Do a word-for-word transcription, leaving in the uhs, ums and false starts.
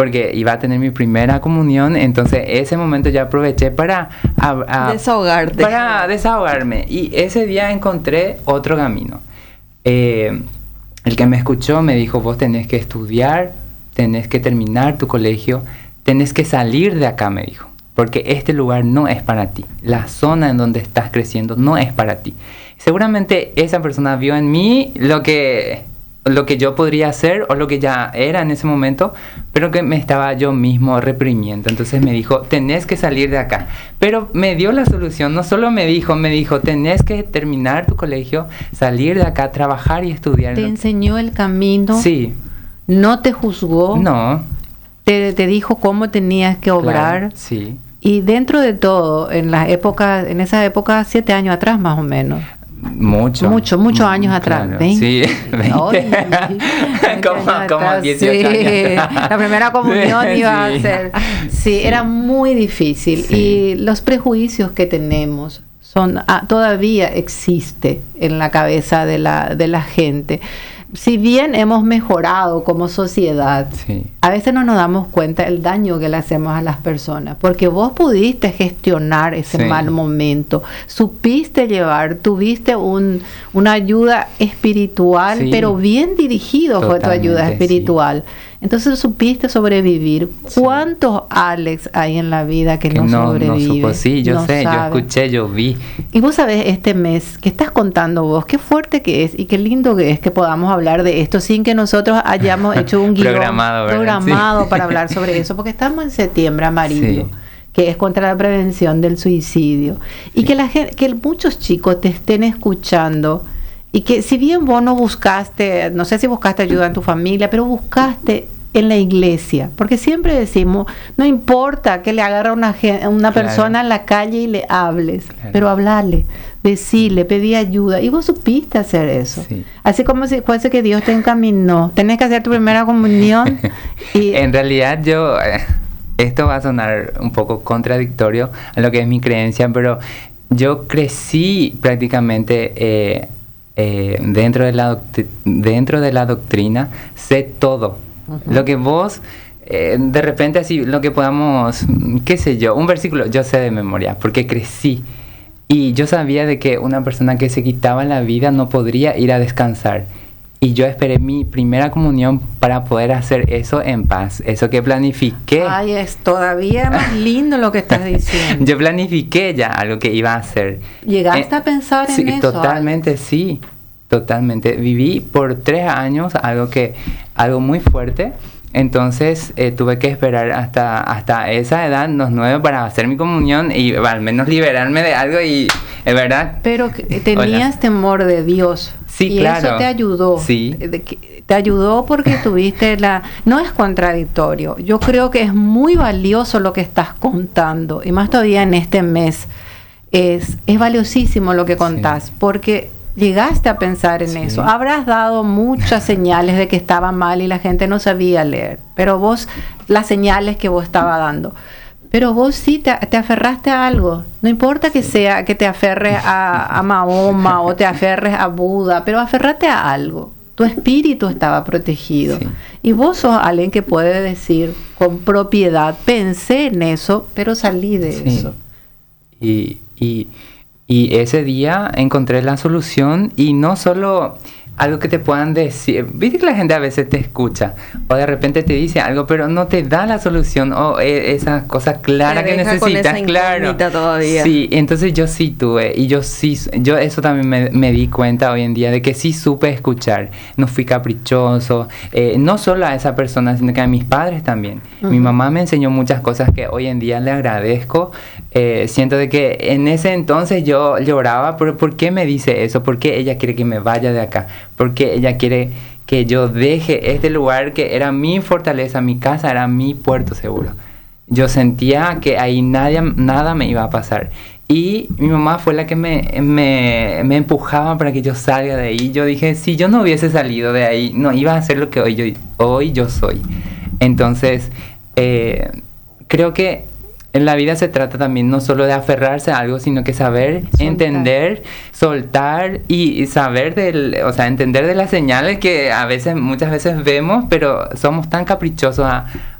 porque iba a tener mi primera comunión, entonces ese momento ya aproveché para... A, a, desahogarte. Para desahogarme. Y ese día encontré otro camino. Eh, el que me escuchó me dijo, vos tenés que estudiar, tenés que terminar tu colegio, tenés que salir de acá, me dijo. Porque este lugar no es para ti. La zona en donde estás creciendo no es para ti. Seguramente esa persona vio en mí lo que... lo que yo podría hacer o lo que ya era en ese momento, pero que me estaba yo mismo reprimiendo. Entonces me dijo, tenés que salir de acá. Pero me dio la solución, no solo me dijo, me dijo, tenés que terminar tu colegio, salir de acá, trabajar y estudiar. Te enseñó el camino. Sí. No te juzgó. No. Te, te dijo cómo tenías que obrar. Claro, sí. Y dentro de todo, en las épocas, en esa época, siete años atrás más o menos. Mucho. Mucho, muchos años atrás. Claro, veinte. sí, veinte. como, como dieciocho sí. años. La primera comunión Sí. iba a ser. Sí, era muy difícil. Sí. Y los prejuicios que tenemos son ah, todavía existe en la cabeza de la, de la gente. Si bien hemos mejorado como sociedad, Sí. a veces no nos damos cuenta del daño que le hacemos a las personas, porque vos pudiste gestionar ese Sí. mal momento, supiste llevar, tuviste un, una ayuda espiritual, Sí. pero bien dirigido fue tu ayuda Totalmente, espiritual. Entonces supiste sobrevivir. Sí. ¿Cuántos Alex hay en la vida que, Que no, no, sobreviven? no supo. Sí, yo no sé, saben? yo escuché, yo vi. Y vos sabés, este mes que estás contando vos, qué fuerte que es y qué lindo que es que podamos hablar de esto sin que nosotros hayamos hecho un guión Programado, ¿verdad? programado Sí. para hablar sobre eso, porque estamos en septiembre amarillo, Sí. que es contra la prevención del suicidio. Y Sí. que la gente, que muchos chicos te estén escuchando y que si bien vos no buscaste, no sé si buscaste ayuda en tu familia, pero buscaste en la iglesia, porque siempre decimos, no importa que le agarre a una, gen- a una Claro. persona en la calle y le hables, Claro. pero hablarle, decirle, pedir ayuda, y vos supiste hacer eso. Sí. Así como si fuese que Dios te encaminó, tenés que hacer tu primera comunión y En realidad yo, eh, esto va a sonar un poco contradictorio a lo que es mi creencia, pero yo crecí prácticamente eh, eh, dentro de la doctri- dentro de la doctrina, sé todo. Ujú. Lo que vos, eh, de repente así, lo que podamos, qué sé yo, un versículo, yo sé de memoria, porque crecí. Y yo sabía de que una persona que se quitaba la vida no podría ir a descansar. Y yo esperé mi primera comunión para poder hacer eso en paz. Eso que planifiqué. ay, es todavía más lindo lo que estás diciendo. Yo planifiqué ya algo que iba a hacer. ¿Llegaste Eh, a pensar en sí, eso? totalmente, sí. Totalmente. Viví por tres años algo que, algo muy fuerte. Entonces eh, tuve que esperar hasta, hasta esa edad, los nueve, para hacer mi comunión y al menos liberarme de algo. Y es verdad. Pero que tenías Hola. temor de Dios. Sí, y claro. eso te ayudó. Sí. De que- Te ayudó porque tuviste la... No es contradictorio. Yo creo que es muy valioso lo que estás contando. Y más todavía en este mes. Es, es valiosísimo lo que contás. Sí. Porque llegaste a pensar en Sí. eso. Habrás dado muchas señales de que estaba mal y la gente no sabía leer. Pero vos, las señales que vos estabas dando. Pero vos sí te, te aferraste a algo. No importa que sea que te aferres a, a Mahoma o te aferres a Buda, pero aferrate a algo. Tu espíritu estaba protegido. Sí. Y vos sos alguien que puede decir con propiedad, pensé en eso, pero salí de Sí. eso. Y, y, y ese día encontré la solución, y no solo algo que te puedan decir. Viste que la gente a veces te escucha o de repente te dice algo, pero no te da la solución o eh, esa cosa clara Te que deja con necesitas. esa Claro. incógnita todavía. Sí, entonces yo sí tuve, y yo sí, yo eso también me, me di cuenta hoy en día de que sí supe escuchar. No fui caprichoso, eh, no solo a esa persona, sino que a mis padres también. Mi Ujú. mamá me enseñó muchas cosas que hoy en día le agradezco. Eh, siento de que en ese entonces yo lloraba, pero ¿por qué me dice eso? ¿Por qué ella quiere que me vaya de acá? ¿Por qué ella quiere que yo deje este lugar que era mi fortaleza, mi casa, era mi puerto seguro? Yo sentía que ahí nadie, nada me iba a pasar. Y mi mamá fue la que me, me, me empujaba para que yo salga de ahí. Yo dije, si yo no hubiese salido de ahí, no iba a ser lo que hoy yo, hoy yo soy. Entonces, eh, creo que en la vida se trata también no solo de aferrarse a algo, sino que saber, Soltar. entender, soltar y, y saber del, o sea, entender de las señales que a veces, muchas veces vemos, pero somos tan caprichosos a,